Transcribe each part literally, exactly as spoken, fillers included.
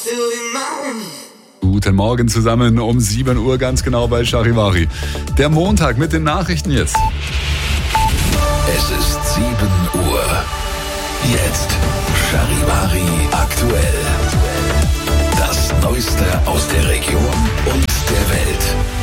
Guten Morgen zusammen um sieben Uhr ganz genau bei Charivari. Der Montag mit den Nachrichten jetzt. Es ist sieben Uhr. Jetzt Charivari aktuell. Das Neueste aus der Region und der Welt.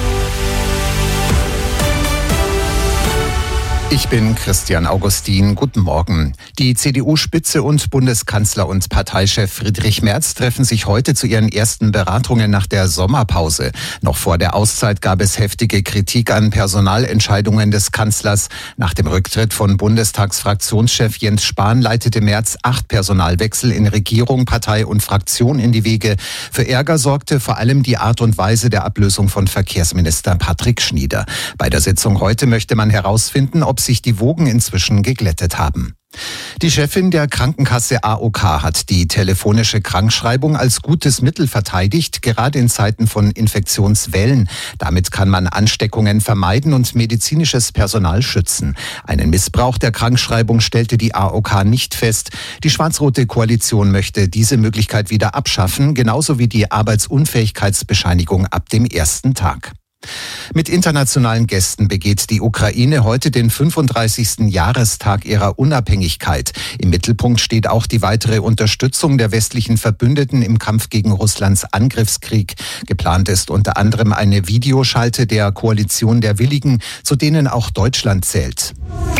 Ich bin Christian Augustin. Guten Morgen. Die C D U-Spitze und Bundeskanzler und Parteichef Friedrich Merz treffen sich heute zu ihren ersten Beratungen nach der Sommerpause. Noch vor der Auszeit gab es heftige Kritik an Personalentscheidungen des Kanzlers. Nach dem Rücktritt von Bundestagsfraktionschef Jens Spahn leitete Merz acht Personalwechsel in Regierung, Partei und Fraktion in die Wege. Für Ärger sorgte vor allem die Art und Weise der Ablösung von Verkehrsminister Patrick Schnieder. Bei der Sitzung heute möchte man herausfinden, ob sich die Wogen inzwischen geglättet haben. Die Chefin der Krankenkasse A O K hat die telefonische Krankschreibung als gutes Mittel verteidigt, gerade in Zeiten von Infektionswellen. Damit kann man Ansteckungen vermeiden und medizinisches Personal schützen. Einen Missbrauch der Krankschreibung stellte die A O K nicht fest. Die schwarz-rote Koalition möchte diese Möglichkeit wieder abschaffen, genauso wie die Arbeitsunfähigkeitsbescheinigung ab dem ersten Tag. Mit internationalen Gästen begeht die Ukraine heute den fünfunddreißigsten Jahrestag ihrer Unabhängigkeit. Im Mittelpunkt steht auch die weitere Unterstützung der westlichen Verbündeten im Kampf gegen Russlands Angriffskrieg. Geplant ist unter anderem eine Videoschalte der Koalition der Willigen, zu denen auch Deutschland zählt.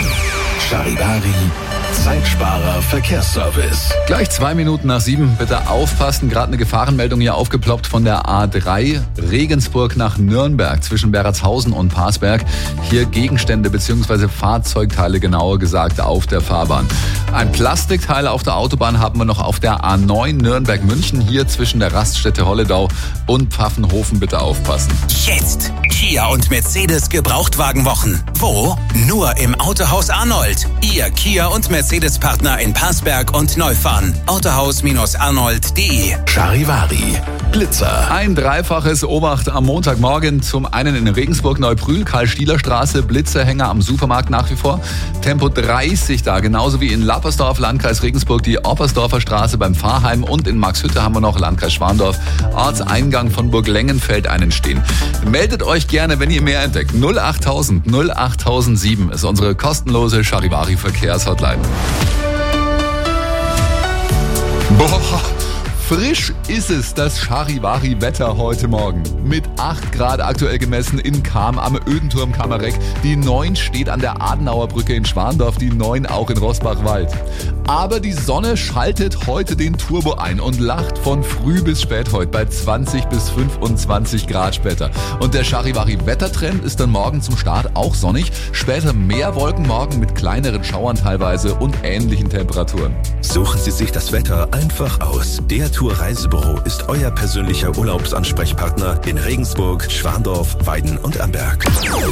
Charivari, Zeitsparer Verkehrsservice. Gleich zwei Minuten nach sieben. Bitte aufpassen. Gerade eine Gefahrenmeldung hier aufgeploppt von der A drei Regensburg nach Nürnberg zwischen Beratshausen und Parsberg. Hier Gegenstände bzw. Fahrzeugteile genauer gesagt auf der Fahrbahn. Ein Plastikteil auf der Autobahn haben wir noch auf der A neun Nürnberg-München. Hier zwischen der Raststätte Holledau und Pfaffenhofen. Bitte aufpassen. Jetzt Kia und Mercedes Gebrauchtwagenwochen. Wo? Nur im Autohaus Arnold. Ihr Kia und Mercedes-Partner in Parsberg und Neufahren. Autohaus Arnold punkt de. Charivari, Blitzer. Ein dreifaches Obacht am Montagmorgen. Zum einen in Regensburg Neubrühl, Karl-Stieler-Straße, Blitzerhänger am Supermarkt nach wie vor. Tempo dreißig da, genauso wie in Lappersdorf, Landkreis Regensburg, die Oppersdorfer Straße beim Pfarrheim und in Marxhütte haben wir noch Landkreis Schwandorf, Ortseingang von Burglengenfeld einen stehen. Meldet euch gerne, wenn ihr mehr entdeckt. null achttausend null achttausendsieben ist unsere kostenlose Charivari-Verkehrshotline. Boah, frisch ist es, das Charivari-Wetter heute Morgen. Mit acht Grad aktuell gemessen in Cham am Ödenturm Kamereck. Die neun steht an der Adenauer Brücke in Schwandorf, die neun auch in Rosbach-Wald. Aber die Sonne schaltet heute den Turbo ein und lacht von früh bis spät heute bei zwanzig bis fünfundzwanzig Grad später. Und der Charivari-Wettertrend ist dann morgen zum Start auch sonnig. Später mehr Wolken morgen mit kleineren Schauern teilweise und ähnlichen Temperaturen. Suchen Sie sich das Wetter einfach aus. Der Tour Reisebüro ist euer persönlicher Urlaubsansprechpartner in Regensburg, Schwandorf, Weiden und Amberg.